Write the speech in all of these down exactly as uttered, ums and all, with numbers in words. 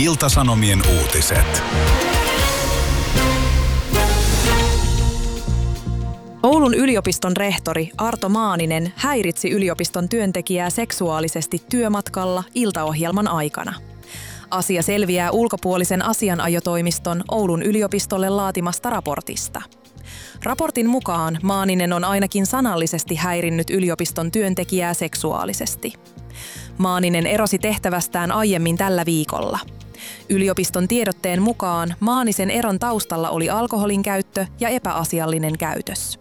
Ilta-Sanomien uutiset. Oulun yliopiston rehtori Arto Maaninen häiritsi yliopiston työntekijää seksuaalisesti työmatkalla iltaohjelman aikana. Asia selviää ulkopuolisen asianajotoimiston Oulun yliopistolle laatimasta raportista. Raportin mukaan Maaninen on ainakin sanallisesti häirinnyt yliopiston työntekijää seksuaalisesti. Maaninen erosi tehtävästään aiemmin tällä viikolla. Yliopiston tiedotteen mukaan Maanisen eron taustalla oli alkoholin käyttö ja epäasiallinen käytös.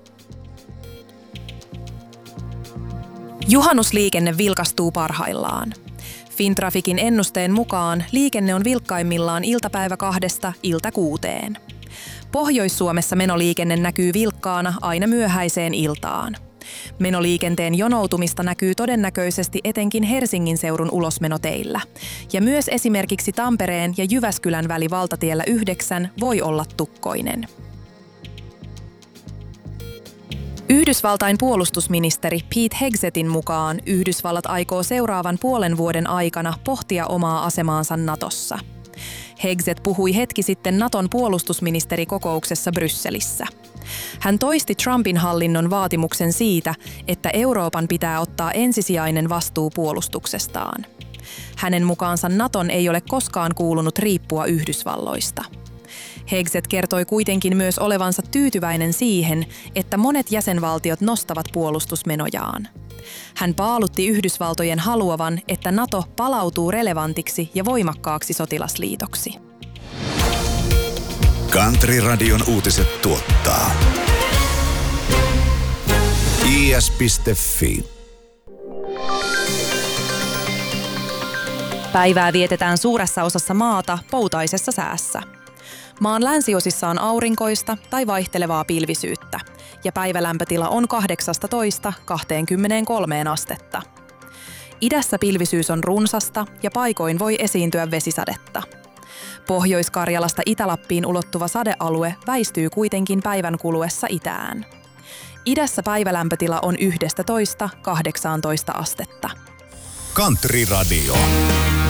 Juhannusliikenne vilkastuu parhaillaan. Fintraficin ennusteen mukaan liikenne on vilkkaimmillaan iltapäivä kahdesta ilta kuuteen. Pohjois-Suomessa menoliikenne näkyy vilkkaana aina myöhäiseen iltaan. Menoliikenteen jonoutumista näkyy todennäköisesti etenkin Helsingin seudun ulosmenoteillä. Ja myös esimerkiksi Tampereen ja Jyväskylän väli valtatiellä yhdeksän voi olla tukkoinen. Yhdysvaltain puolustusministeri Pete Hegsethtin mukaan Yhdysvallat aikoo seuraavan puolen vuoden aikana pohtia omaa asemaansa Natossa. Hegseth puhui hetki sitten Naton puolustusministerikokouksessa Brysselissä. Hän toisti Trumpin hallinnon vaatimuksen siitä, että Euroopan pitää ottaa ensisijainen vastuu puolustuksestaan. Hänen mukaansa Naton ei ole koskaan kuulunut riippua Yhdysvalloista. Hegseth kertoi kuitenkin myös olevansa tyytyväinen siihen, että monet jäsenvaltiot nostavat puolustusmenojaan. Hän paalutti Yhdysvaltojen haluavan, että NATO palautuu relevantiksi ja voimakkaaksi sotilasliitoksi. Country-radion uutiset tuottaa i s piste f i. Päivää vietetään suuressa osassa maata poutaisessa säässä. Maan länsiosissa on aurinkoista tai vaihtelevaa pilvisyyttä, ja päivälämpötila on kahdeksastatoista kaksikymmentäkolme astetta. Idässä pilvisyys on runsasta ja paikoin voi esiintyä vesisadetta. Pohjois-Karjalasta Itä-Lappiin ulottuva sadealue väistyy kuitenkin päivän kuluessa itään. Idässä päivälämpötila on yksitoista kahdeksantoista astetta. Country-radio.